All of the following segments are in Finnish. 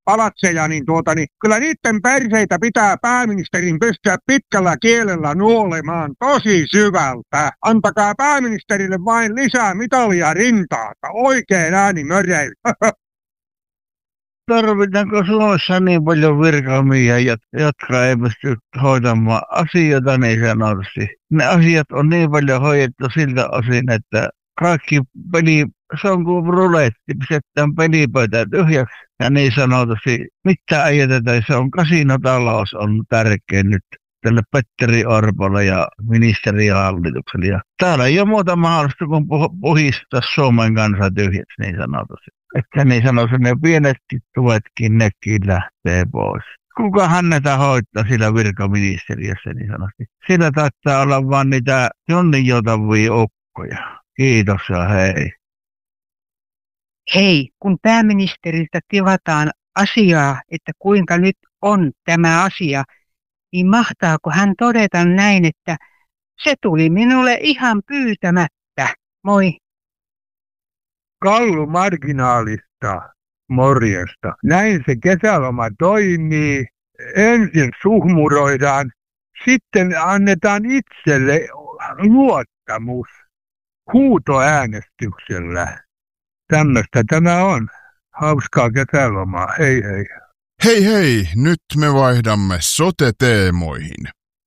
palatseja, niin kyllä niiden perseitä pitää pääministerin pystyä pitkällä kielellä nuolemaan tosi syvältä. Antakaa pääministerille vain lisää mitalia rintaa, oikein äänimöreily. Tarvitaanko Suomessa niin paljon virkamiehiä, jotka ei pysty hoitamaan asioita niin sanotusti? Ne asiat on niin paljon hoidettu siltä osin, että kaikki se on kuin ruletti, pistetään pelipöytä tyhjäksi ja niin sanotusti mitä ajetetaan. Se on kasinotalous on tärkeä nyt tälle Petteri Orpolle ja ministeriöhallitukselle. Ja täällä ei ole muuta mahdollista kuin puhistaa Suomen kanssa tyhjäksi niin sanotusti. Että niin sanotusti ne pienetkin tuetkin nekin lähtee pois. Kuka hännetä hoitaa sillä virkaministeriössä niin sanotusti? Sillä taittaa olla vaan niitä jonninjoutavia ukkoja. Kiitos ja hei. Hei, kun pääministeriltä tivataan asiaa, että kuinka nyt on tämä asia, niin mahtaako hän todeta näin, että se tuli minulle ihan pyytämättä. Moi. Kallu Marginaalista, morjesta. Näin se kesäloma toimii. Ensin suhmuroidaan, sitten annetaan itselle luottamus huutoäänestyksellä. Tämmöistä tämä on. Hauskaa kesälomaa. Hei hei. Hei hei, nyt me vaihdamme sote-teemoihin.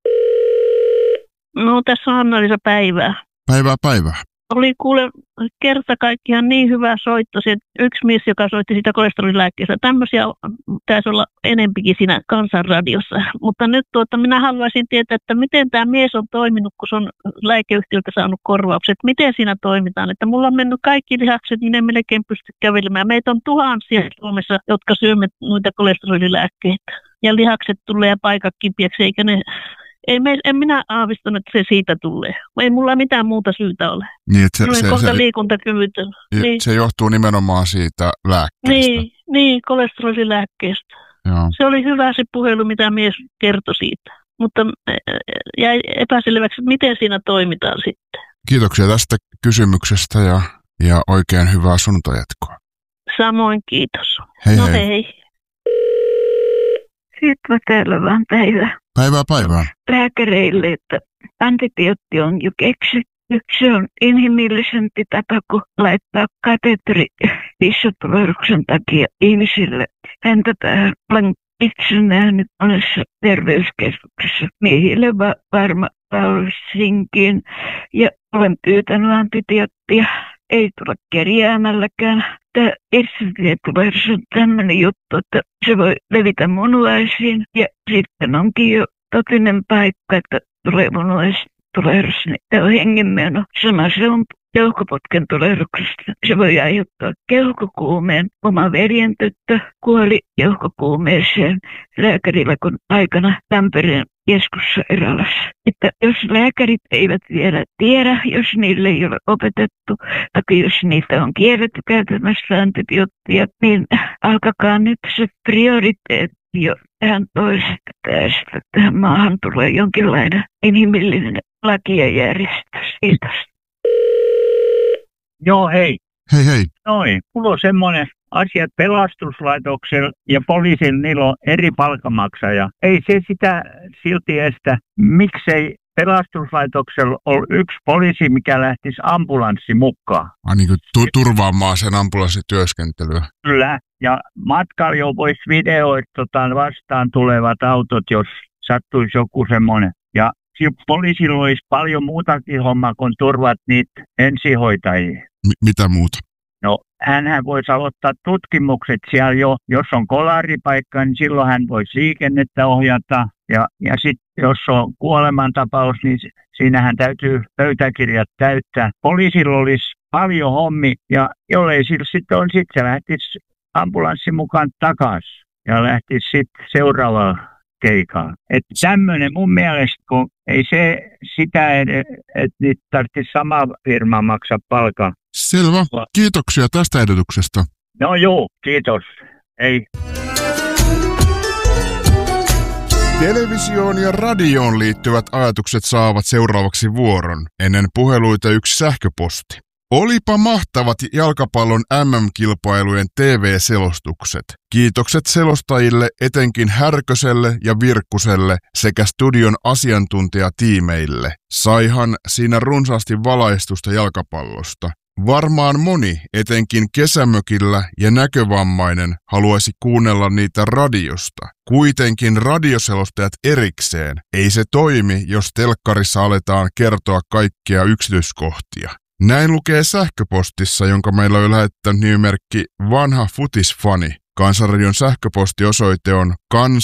No tässä on Anna-Liisa päivää. Päivää. Oli kuule kerta kaikkiaan niin hyvä soitto, että yksi mies, joka soitti sitä kolesterolilääkkeestä. Tämmöisiä taisi olla enempikin siinä Kansanradiossa. Mutta nyt minä haluaisin tietää, että miten tämä mies on toiminut, kun se on lääkeyhtiöltä saanut korvaukset. Miten siinä toimitaan? Että mulla on mennyt kaikki lihakset, niin en melkein pysty kävelemään. Meitä on tuhansia Suomessa, jotka syömme noita kolesterolilääkkeitä. Ja lihakset tulee paikat kipiäksi, eikä ne... En minä aavistanut, että se siitä tulee. Ei mulla mitään muuta syytä ole. Niin, että kohta liikuntakyvytön. Niin. Se johtuu nimenomaan siitä lääkkeestä. Niin, kolesterolilääkkeestä. Joo. Se oli hyvä se puhelu, mitä mies kertoi siitä. Mutta jäi epäselväksi, että miten siinä toimitaan sitten. Kiitoksia tästä kysymyksestä ja oikein hyvää sunnuntajatkoa. Samoin kiitos. Hei no hei. hei. Sitten täällä vaan päivää. Päivää. Lääkäreille, että antibiootti on jo keksitty. Se on inhimillisempi tapa kuin laittaa kateteri pissaturvauksen takia ihmisille häntäpäähän. Olen itse nähnyt monessa terveyskeskuksessa miehille varma paulisinkin ja olen pyytänyt antibioottia. Ei tule kerjäämälläkään. Tämä irssitietulahdus on tämmöinen juttu, että se voi levitä munuaisiin ja sitten onkin jo totinen paikka, että tulee munuaistulahdus, niin tämä on hengenmeno. Sama se on keuhkoputken tulehduksesta. Se voi aiheuttaa keuhkokuumeen. Oma veljen tyttö kuoli keuhkokuumeeseen lääkärillä, kun aikana Tampereen keskussairaalassa. Että jos lääkärit eivät vielä tiedä, jos niille ei ole opetettu, tai jos niitä on kielletty käytämässä antibioottia, niin alkakaa nyt se prioriteetti jo tähän toisesta päästä. Tähän maahan tulee jonkinlainen inhimillinen laki ja järjestys. Kiitos. Joo, hei. Hei. Noin, mulla on semmoinen asia, että pelastuslaitoksella ja poliisilla niillä on eri palkanmaksaja. Ei se sitä silti estä, miksei pelastuslaitoksella ole yksi poliisi, mikä lähtisi ambulanssi mukaan. Niin kuin turvaamaan sen ambulanssityöskentelyä. Kyllä, ja matkalla jo voisi videoida vastaan tulevat autot, jos sattuisi joku semmoinen. Ja poliisilla olisi paljon muutakin hommaa, kun turvat niitä ensihoitajia. Mitä muuta? No, hänhän voisi aloittaa tutkimukset siellä jo. Jos on kolaripaikka, niin silloin hän voisi liikennettä ohjata. Ja sitten jos on kuolemantapaus, niin siinähän täytyy pöytäkirjat täyttää. Poliisilla olisi paljon hommi, ja jollei sillä sitten on, sitten se lähtisi ambulanssin mukaan takaisin ja lähtisi sitten seuraavaan keikkaan. Että tämmöinen mun mielestä, kun ei se sitä, että niitä tarvitsisi sama firma maksaa palkan. Selvä. Kiitoksia tästä ehdotuksesta. No joo, kiitos. Hei. Televisioon ja radioon liittyvät ajatukset saavat seuraavaksi vuoron. Ennen puheluita yksi sähköposti. Olipa mahtavat jalkapallon MM-kilpailujen TV-selostukset. Kiitokset selostajille, etenkin Härköselle ja Virkkuselle sekä studion asiantuntijatiimeille. Saihan siinä runsaasti valaistusta jalkapallosta. Varmaan moni, etenkin kesämökillä ja näkövammainen, haluaisi kuunnella niitä radiosta. Kuitenkin radioselostajat erikseen. Ei se toimi, jos telkkarissa aletaan kertoa kaikkia yksityiskohtia. Näin lukee sähköpostissa, jonka meillä on lähettänyt nimimerkki Vanha Futisfani. Kansanradion sähköpostiosoite on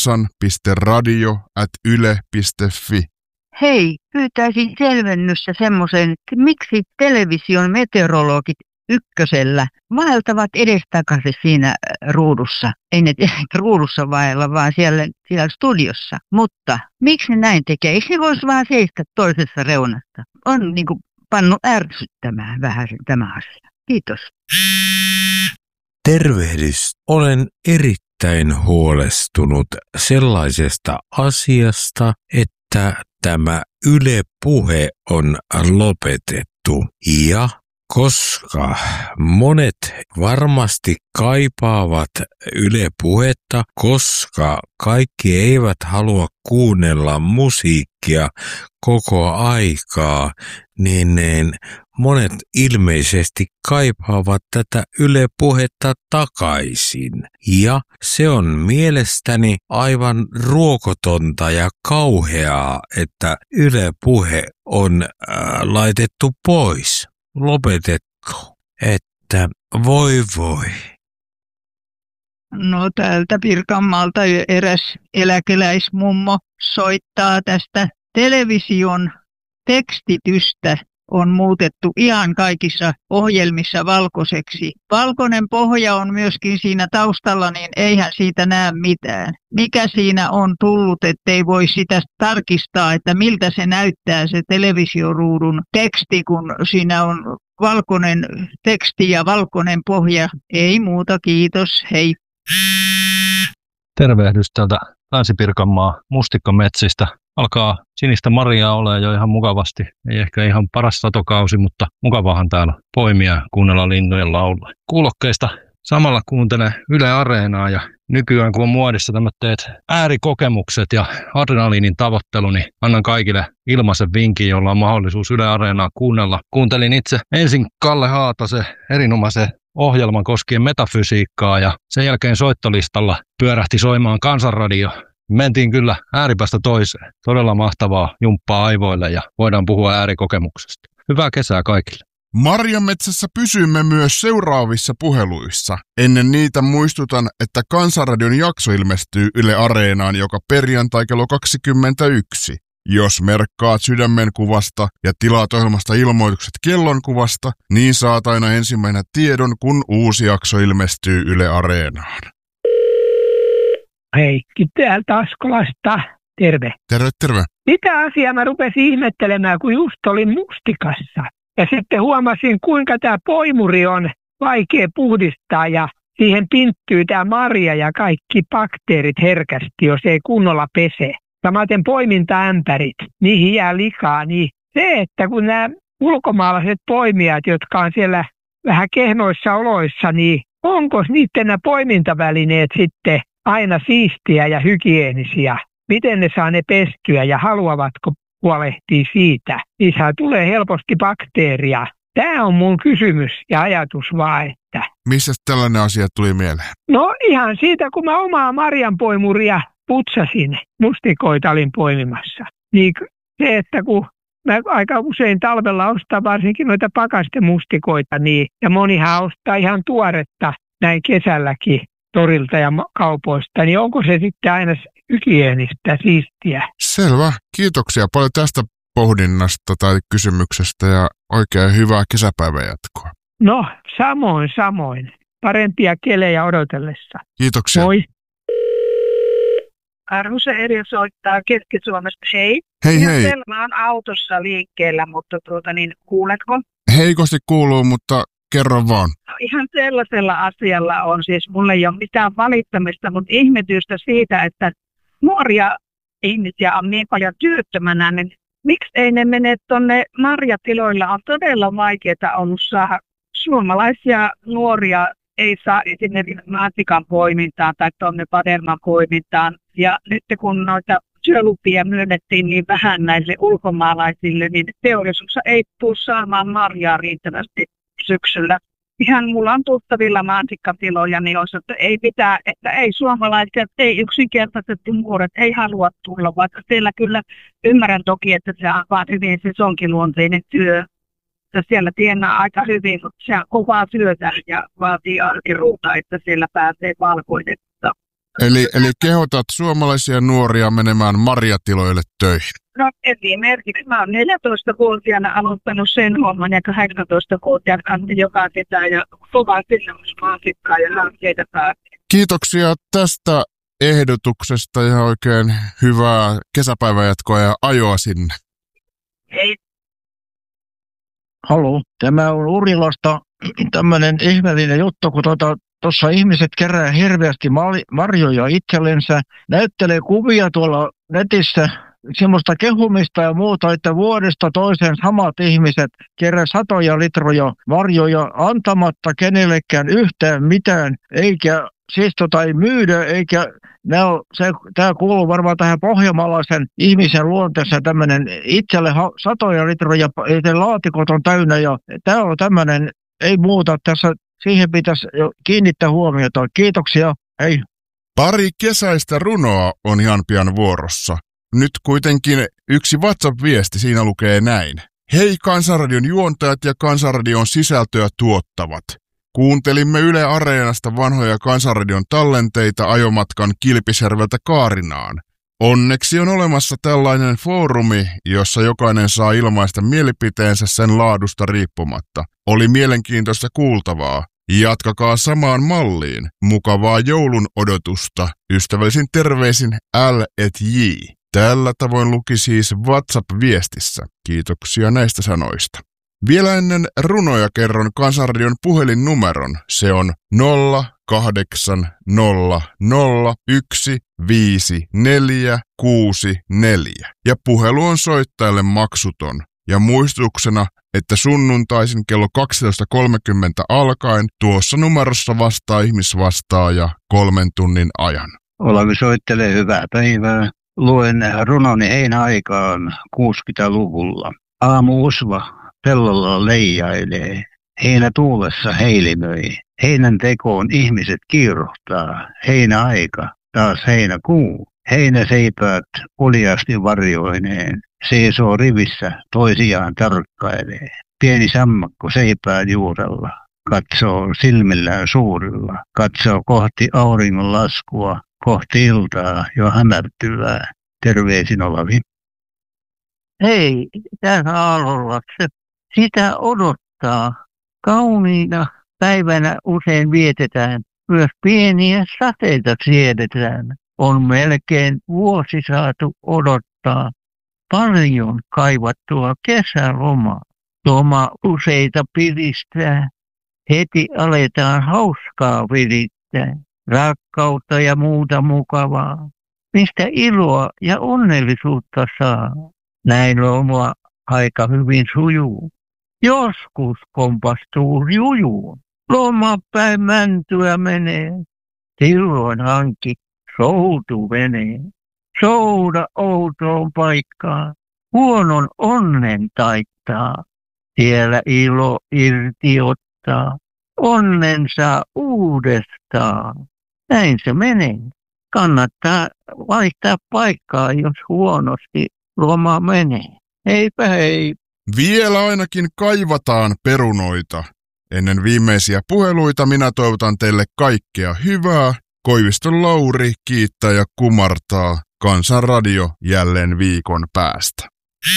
kansan.radio@yle.fi. Hei, pyytäisin selvennystä semmoisen, että miksi television meteorologit ykkösellä vaeltavat edestakaisin siinä ruudussa. Ei ne ruudussa vaella, vaan siellä studiossa. Mutta miksi ne näin tekee? Eikö ne voisi vaan seistä toisessa reunasta? On niin kuin pannut ärsyttämään vähän tämä asia. Kiitos. Tervehdys. Olen erittäin huolestunut sellaisesta asiasta, että tämä Yle Puhe on lopetettu. Ja koska monet varmasti kaipaavat Yle Puhetta, koska kaikki eivät halua kuunnella musiikkia koko aikaa, niin monet ilmeisesti kaipaavat tätä Yle Puhetta takaisin. Ja se on mielestäni aivan ruokotonta ja kauheaa, että Yle Puhe on laitettu pois. Lopetettu, että voi. No täältä Pirkanmaalta eräs eläkeläismummo soittaa tästä television tekstitystä. On muutettu ihan kaikissa ohjelmissa valkoiseksi. Valkoinen pohja on myöskin siinä taustalla, niin eihän siitä näe mitään. Mikä siinä on tullut, ettei voi sitä tarkistaa, että miltä se näyttää se televisioruudun teksti, kun siinä on valkoinen teksti ja valkoinen pohja. Ei muuta, kiitos, hei. Tervehdys täältä Länsi-Pirkanmaa mustikkametsistä. Alkaa sinistä marjaa olemaan jo ihan mukavasti. Ei ehkä ihan paras satokausi, mutta mukavahan täällä poimia ja kuunnella lintujen laulua. Kuulokkeista samalla kuuntelen Yle Areenaa ja nykyään kun on muodissa tämmöiset äärikokemukset ja adrenaliinin tavoittelu, niin annan kaikille ilmaisen vinkin, jolla on mahdollisuus Yle Areenaa kuunnella. Kuuntelin itse ensin Kalle Haatasen erinomaisen ohjelman koskien metafysiikkaa ja sen jälkeen soittolistalla pyörähti soimaan Kansanradio. Mentiin kyllä ääripäästä toiseen. Todella mahtavaa jumppaa aivoille ja voidaan puhua äärikokemuksesta. Hyvää kesää kaikille. Marjametsässä pysymme myös seuraavissa puheluissa. Ennen niitä muistutan, että Kansanradion jakso ilmestyy Yle Areenaan joka perjantai kello 21. Jos merkkaat sydämenkuvasta ja tilaat ohjelmasta ilmoitukset kellonkuvasta, niin saat aina ensimmäisenä tiedon, kun uusi jakso ilmestyy Yle Areenaan. Heikki täältä Askolasta. Terve. Terve. Mitä asiaa mä rupesin ihmettelemään, kun just olin mustikassa. Ja sitten huomasin, kuinka tämä poimuri on vaikea puhdistaa ja siihen pinttyy tämä marja ja kaikki bakteerit herkästi, jos ei kunnolla pese. Samaten poimintaämpärit, niihin jää likaa. Niin se, että kun nämä ulkomaalaiset poimijat, jotka on siellä vähän kehnoissa oloissa, niin onko niiden nämä poimintavälineet sitten aina siistiä ja hygienisiä? Miten ne saa ne pestyä ja haluavatko huolehtia siitä? Niissä tulee helposti bakteeria. Tämä on mun kysymys ja ajatus vaan, että... Missä tällainen asia tuli mieleen? No ihan siitä, kun mä omaa marjanpoimuria putsasin, mustikoita olin poimimassa. Niin se, että kun mä aika usein talvella ostan varsinkin noita pakastemustikoita, niin, ja monihan ostaa ihan tuoretta näin kesälläkin torilta ja kaupoista, niin onko se sitten aina hygienistä, siistiä? Selvä. Kiitoksia paljon tästä pohdinnasta tai kysymyksestä ja oikein hyvää kesäpäivän jatkoa. No, samoin. Parempia kelejä odotellessa. Kiitoksia. Moi. Arvoisa Eri soittaa Keski-Suomesta. Hei. Hei. Mä oon autossa liikkeellä, mutta kuuletko? Heikosti kuuluu, mutta kerro vaan. Ihan sellaisella asialla on siis, mulla ei ole mitään valittamista, mutta ihmetystä siitä, että nuoria ihmisiä on niin paljon työttömänä, niin miksi ei ne mene tuonne marjatiloilla? On todella vaikeaa ollut saada suomalaisia nuoria, ei saa esimerkiksi mansikan poimintaan tai tuonne padelman poimintaan. Ja nyt kun noita työlupia myönnettiin niin vähän näille ulkomaalaisille, niin teollisuus ei tule saamaan marjaa riittävästi syksyllä. Ihan mulla on tuttavilla mansikkatiloja, niin olisi, että ei pitää, että ei suomalaiset, ei yksinkertaisesti nuoret, ei halua tulla, vaikka siellä kyllä ymmärrän toki, että se on vaan hyvin sesonkiluonteinen työ. Ja siellä tienaa aika hyvin, mutta se on kovaa työtä ja vaatii arkiruuta, että siellä pääsee valkoinetta. Eli kehotat suomalaisia nuoria menemään marjatiloille töihin? No esimerkiksi mä oon 14-vuotiaana aloittanut sen homman ja 18-vuotiaana joka pitää ja kovaa sinnemusmaasikkaa ja hankkeita pääsee. Kiitoksia tästä ehdotuksesta ja oikein hyvää kesäpäivänjatkoa ja ajoa sinne. Hei. Haloo, tämä on Urilasta tämmöinen ihmeellinen juttu, kun tuossa ihmiset kerää hirveästi marjoja itsellensä, näyttelee kuvia tuolla netissä, semmoista kehumista ja muuta, että vuodesta toiseen samat ihmiset kerää satoja litroja marjoja antamatta kenellekään yhtään mitään, eikä siis ei myydä, eikä tämä kuuluu varmaan tähän pohjanmaalaisen ihmisen luonteessa tämmöinen itselle satoja litroja, laatikot on täynnä ja tämä on tämmöinen, ei muuta tässä, siihen pitäisi kiinnittää huomiota. Kiitoksia, hei. Pari kesäistä runoa on ihan pian vuorossa. Nyt kuitenkin yksi WhatsApp-viesti, siinä lukee näin. Hei Kansanradion juontajat ja Kansanradion sisältöä tuottavat. Kuuntelimme Yle Areenasta vanhoja Kansanradion tallenteita ajomatkan Kilpisjärveltä Kaarinaan. Onneksi on olemassa tällainen foorumi, jossa jokainen saa ilmaista mielipiteensä sen laadusta riippumatta. Oli mielenkiintoista kuultavaa. Jatkakaa samaan malliin. Mukavaa joulun odotusta. Ystävällisin terveisin L&J. Tällä tavoin luki siis WhatsApp-viestissä. Kiitoksia näistä sanoista. Vielä ennen runoja kerron Kansanradion puhelinnumeron. Se on 0800155464 ja puhelu on soittajalle maksuton. Ja muistutuksena, että sunnuntaisin kello 12.30 alkaen tuossa numerossa vastaa ihmisvastaaja 3 tunnin ajan. Olavi soittelee, hyvää päivää. Luen runoni heinäaikaan 60-luvulla. Aamu-usva pellolla leijailee. Heinä tuulessa heilimöi. Heinän tekoon ihmiset kiirohtaa. Heinäaika, taas heinäkuu. Heinäseipäät uljaasti varjoineen. Seisoo rivissä, toisiaan tarkkailee. Pieni sammakko seipään juurella. Katsoo silmillään suurilla. Katsoo kohti auringon laskua. Kohti iltaa jo hämärtyvää. Terveisin Olavi. Hei, täällä Aallolla sitä odottaa. Kauniina päivänä usein vietetään. Myös pieniä sateita siedetään. On melkein vuosi saatu odottaa. Paljon kaivattua kesälomaa. Loma useita piristää. Heti aletaan hauskaa virittää. Rakkautta ja muuta mukavaa. Mistä iloa ja onnellisuutta saa. Näin loma aika hyvin sujuu. Joskus kompastuu jujuun. Lomapäin mäntyä menee. Silloin hankki soutuveneen. Souda outoon paikkaan. Huonon onnen taittaa. Siellä ilo irti ottaa. Onnen saa uudestaan. Näin se menee. Kannattaa vaihtaa paikkaa, jos huonosti loma menee. Heipä hei. Vielä ainakin kaivataan perunoita. Ennen viimeisiä puheluita minä toivotan teille kaikkea hyvää. Koiviston Lauri kiittää ja kumartaa. Kansanradio jälleen viikon päästä.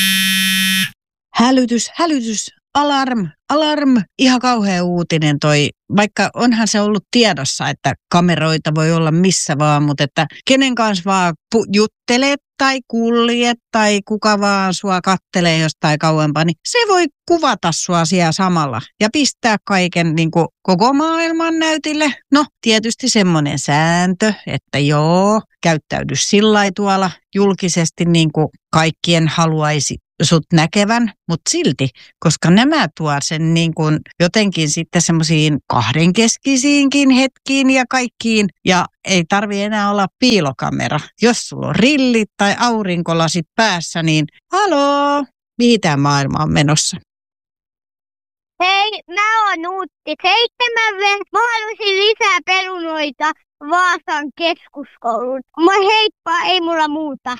Hälytys, hälytys, alarm. Ihan kauhea uutinen toi. Vaikka onhan se ollut tiedossa, että kameroita voi olla missä vaan, mutta että kenen kanssa vaan juttelet tai kuljet tai kuka vaan sua kattelee jostain kauempaa, niin se voi kuvata sua siellä samalla ja pistää kaiken niin kuin koko maailman näytille. No tietysti semmoinen sääntö, että joo, käyttäydy sillai tuolla julkisesti niin kuin kaikkien haluaisi sut näkevän, mutta silti, koska nämä tuo sen niin kuin jotenkin sitten semmoisiin kahdenkeskisiinkin hetkiin ja kaikkiin, ja ei tarvi enää olla piilokamera. Jos sulla on rillit tai aurinkolasit päässä, niin haloo, mihin tämä maailma on menossa? Hei, mä oon Nuutti 7. Mä haluaisin lisää perunoita Vaasan keskuskouluun. Heippa, ei mulla muuta.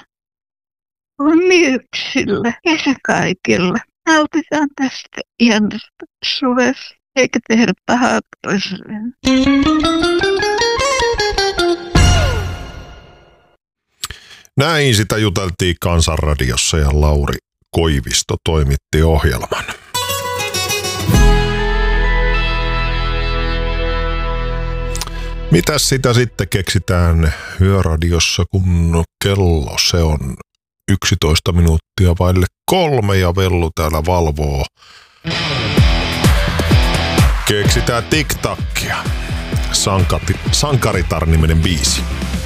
Myyksille ja se kaikille. Nautitaan tästä ihanasta suvesta, eikä tehdä pahaa toisilleen. Näin sitä juteltiin Kansanradiossa ja Lauri Koivisto toimitti ohjelman. Mitäs sitä sitten keksitään Yöradiossa, kun kello se on 11 minuuttia vaille 3 ja Vellu täällä valvoo. Keksitään TikTokia. Sankaritar-niminen biisi.